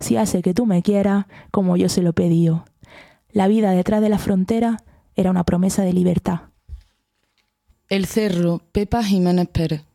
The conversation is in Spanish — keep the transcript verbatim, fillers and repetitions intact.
si hace que tú me quieras como yo se lo pedí. La vida detrás de la frontera era una promesa de libertad. El Cerro, Pepa Jiménez Pérez.